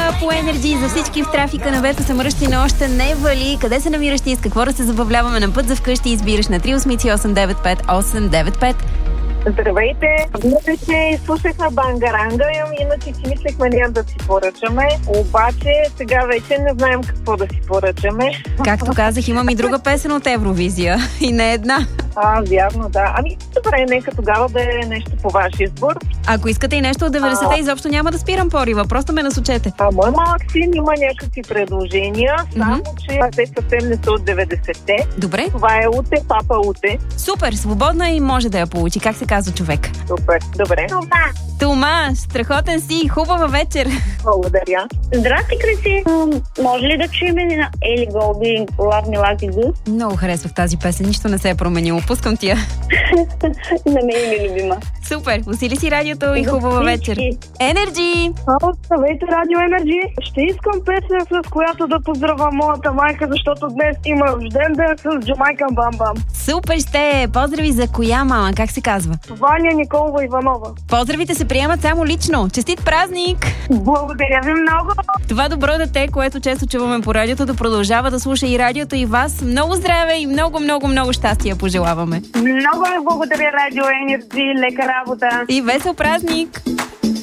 по Енерджи. За всички в трафика небето са мръщи, но още не вали. Къде се намираш ти, с какво да се забавляваме на път за вкъщи? Избираш на 388-895 895. Здравейте! Ние се слушахме Бангаранга, иначе си мислехме няма да си поръчаме, обаче сега вече не знаем какво да си поръчаме. Както казах, имам и друга песен от Евровизия и не една. Вярно, да. Добре, нека тогава да е нещо по ваш избор. Ако искате и нещо от 90-те, изобщо няма да спирам порива, просто ме насочете. Мой малък син има някакви предложения, само че те съвсем не са от 90-те. Добре. Това е Уте, папа Уте. Супер, свободна и може да я получи. Как се казва човек? Супер, добре. Тома, страхотен си, хубава вечер. Благодаря. Здрасти, Криси. Може ли да чуем на Ели Голдинг Love Me Like You Do? Много харесвах тази песен, нищо не се е променило. Пускам тия. На мен ми любима. Супер, усили си радиото и хубава вечер. Енерджи! Здравейте, Радио Енерджи! Ще искам песен, с която да поздравя моята майка, защото днес има рожден ден с Джамайкан Бам Бам. Супер ще! Поздрави за коя мама? Как се казва? Ваня Николова Иванова. Поздравите се приемат само лично. Честит празник! Благодаря ви много! Това добро дете, което често чуваме по радиото, да продължава да слуша и радиото и вас. Много здраве и много, много, много щастие пожелаваме. Много ви благодаря, Радио Енерджи. Лека работа! И весел празник!